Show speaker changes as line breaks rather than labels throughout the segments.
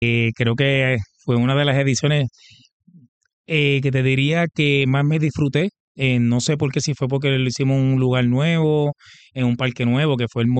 Creo que fue una de las ediciones que te diría que más me disfruté. No sé por qué, si fue porque lo hicimos en un lugar nuevo, en un parque nuevo, que fue el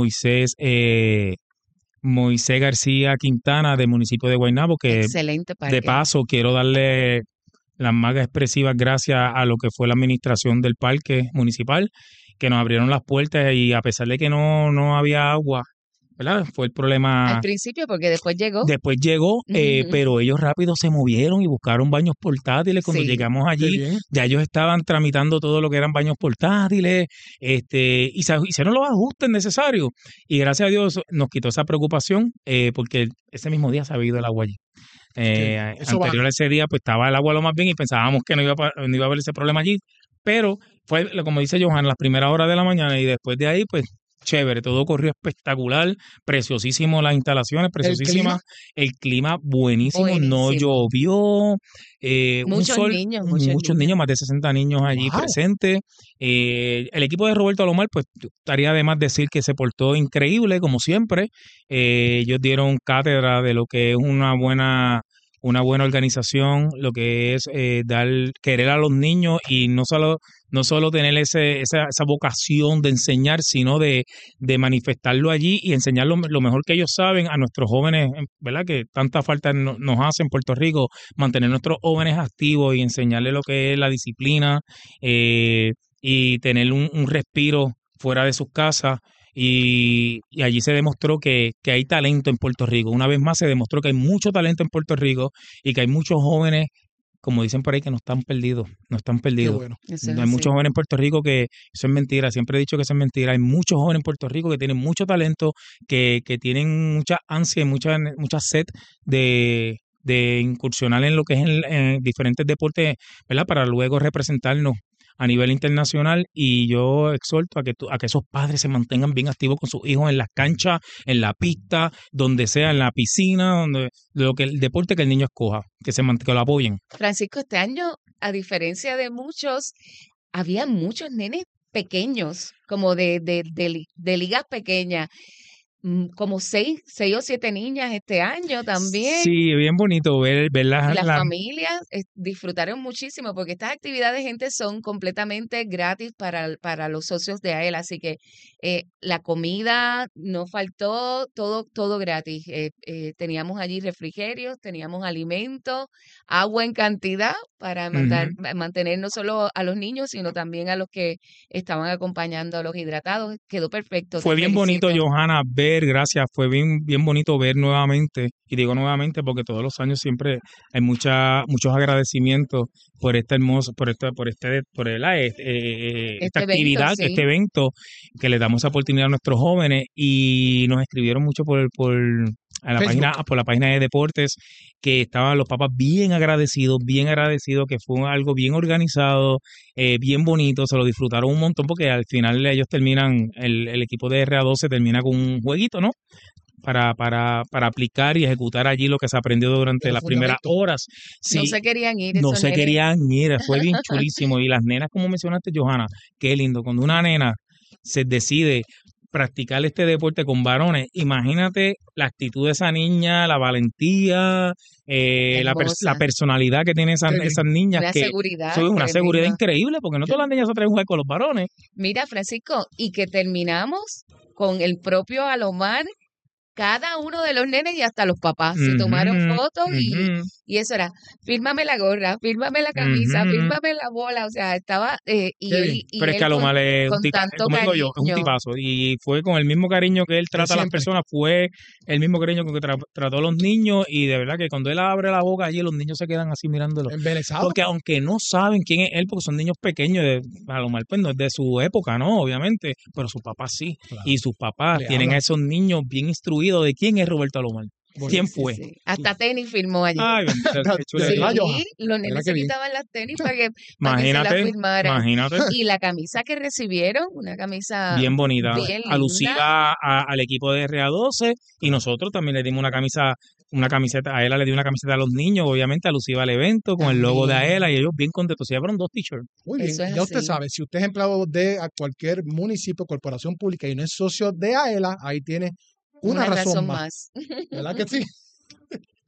Moisés García Quintana del municipio de Guaynabo, que
Excelente
de
parque.
paso quiero darle las más expresivas gracias a lo que fue la administración del parque municipal, que nos abrieron las puertas y a pesar de que no había agua, ¿verdad? Fue el
Al
problema.
principio, porque después llegó.
Después llegó, pero ellos rápido se movieron y buscaron baños portátiles. Cuando
Sí,
llegamos
Qué
allí,
bien.
ya ellos estaban tramitando todo lo que eran baños portátiles, y se hicieron los ajustes necesarios. Y gracias a Dios nos quitó esa preocupación, porque ese mismo día se había ido el agua allí.
Qué bien. Eso va.
Anterior a ese día, pues estaba el agua lo más bien y pensábamos que no iba a haber ese problema allí, pero fue, como dice Johan, las primeras horas de la mañana y después de ahí, pues chévere, todo corrió espectacular, preciosísimo las instalaciones,
El
preciosísimas,
clima,
el clima buenísimo, no
buenísimo.
llovió, un
Muchos
sol,
niños, muchos
muchos
niños.
niños, más de 60 niños allí
wow.
presentes. El equipo de Roberto Alomar, pues estaría de más decir que se portó increíble, como siempre. Ellos dieron cátedra de lo que es una buena organización, lo que es dar querer a los niños y no solo tener esa vocación de enseñar, sino de manifestarlo allí y enseñar lo mejor que ellos saben a nuestros jóvenes, ¿verdad? Que tanta falta nos hace en Puerto Rico, mantener nuestros jóvenes activos y enseñarles lo que es la disciplina, y tener un respiro fuera de sus casas. Y allí se demostró que hay talento en Puerto Rico. Una vez más se demostró que hay mucho talento en Puerto Rico y que hay muchos jóvenes, como dicen por ahí, que no están perdidos, no están
Qué
perdidos.
bueno.
Eso es
No hay muchos
así.
jóvenes en Puerto Rico que eso es mentira, siempre he dicho que eso es mentira. Hay muchos jóvenes en Puerto Rico que tienen mucho talento, que tienen mucha ansia y mucha sed de incursionar en lo que es en diferentes deportes, ¿verdad? Para luego representarnos a nivel internacional, y yo exhorto a que esos padres se mantengan bien activos con sus hijos en las canchas, en la pista, donde sea, en la piscina, el deporte que el niño escoja, que lo apoyen.
Francisco, este año, a diferencia de muchos, había muchos nenes pequeños, como de ligas pequeñas, como seis o siete niñas este año también.
Sí, bien bonito ver
Y las familias disfrutaron muchísimo porque estas actividades, gente, son completamente gratis para los socios de AEL. Así que la comida no faltó, todo gratis. Teníamos allí refrigerios, teníamos alimentos, agua en cantidad para
Ujú.
mantener no solo a los niños, sino también a los que estaban acompañando a los hidratados. Quedó perfecto, te
Fue bien bonito,
felicito.
Johanna, gracias, fue bien bonito ver nuevamente, y digo nuevamente porque todos los años siempre hay muchos agradecimientos por este hermoso, esta
Este evento,
actividad, este
sí.
evento, que le damos esa oportunidad a nuestros jóvenes, y nos escribieron mucho
Facebook.
por la página de deportes, que estaban los papás bien agradecidos, que fue algo bien organizado, bien bonito, se lo disfrutaron un montón porque al final ellos el equipo de RA12 termina con un jueguito, ¿no? Para aplicar y ejecutar allí lo que se aprendió durante
Pero
las primeras
fundamento.
horas.
No
Sí,
se querían ir
no
esos
se
nenes.
querían ir, fue bien chulísimo. Y las nenas, como mencionaste, Johanna, qué lindo. Cuando una nena se decide practicar este deporte con varones, imagínate la actitud de esa niña, la valentía, la
Hermosa.
personalidad que tienen
Qué
esas
bien.
niñas,
Una
que
seguridad
eso es una seguridad
tremenda.
increíble, porque no
Qué
todas las
bien.
niñas se atreven a jugar con los varones.
Mira, Francisco, y que terminamos con el propio Alomar, cada uno de los nenes y hasta los papás se tomaron
Ujú,
fotos
ujú,
y eso era, fírmame la gorra, fírmame la camisa,
ujú.
fírmame la bola, o sea, estaba,
Qué bien.
Pero
y
es que
él
a lo mal es
con tanto
como digo yo, es un
cariño.
tipazo. Y fue con el mismo cariño que él
De
trata a las
siempre.
personas, fue el mismo cariño con que trató a los niños. Y de verdad que cuando él abre la boca allí, los niños se quedan así mirándolo.
Embelesado.
Porque aunque no saben quién es él, porque son niños pequeños, a lo mal pues no es de su época, ¿no? Obviamente. Pero sus papás sí.
Claro.
Y sus papás
Le
tienen a
hablan.
esos niños bien instruidos de quién es Roberto Alomar.
Sí,
¿Quién
sí,
fue?
sí. Hasta tenis firmó allí.
Ay, bendito, qué
De
chulería.
verdad,
Sí,
Johan.
los
De verdad
nenes
que
se
bien.
quitaban las tenis para que se las
Imagínate,
firmaran.
imagínate.
Y la camisa que recibieron, una camisa
Bien bonita,
bien linda.
alusiva al equipo de RA12, y
Claro.
nosotros también le dimos una camiseta, a ella le dio una camiseta a los niños, obviamente alusiva al evento, con el logo de
También.
Aela, y ellos bien contentos, se llevaron 2 t-shirts.
Muy bien.
Eso es
Ya usted
así.
sabe, si usted es empleado de cualquier municipio, corporación pública y no es socio de AELA, ahí tiene una
Una
razón
razón
más.
más.
¿Verdad que sí?